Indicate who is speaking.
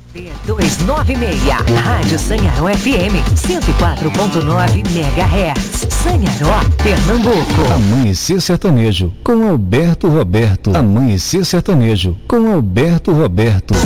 Speaker 1: 296, Rádio Sanharó FM, 104.9 MHz, Sanharó, Pernambuco.
Speaker 2: Amanhecer Sertanejo, com Alberto Roberto. Amanhecer Sertanejo, com Alberto Roberto.